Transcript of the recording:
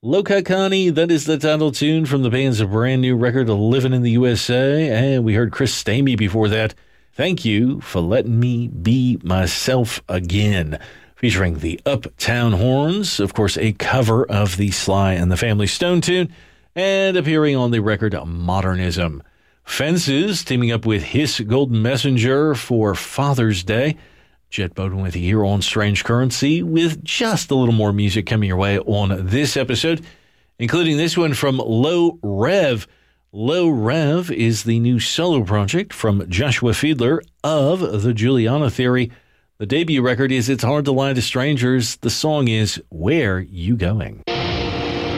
Loca Connie, that is the title tune from the band's brand new record, Living in the USA. And we heard Chris Stamey before that. Thank you for letting me be myself again. Featuring the Uptown Horns, of course, a cover of the Sly and the Family Stone tune, and appearing on the record Modernism. Fences teaming up with Hiss Golden Messenger for Father's Day. Jet Bowden with you here on Strange Currency with just a little more music coming your way on this episode, including this one from Low Rev. Low Rev is the new solo project from Joshua Fiedler of the Juliana Theory. The debut record is It's Hard to Lie to Strangers. The song is Where You Going?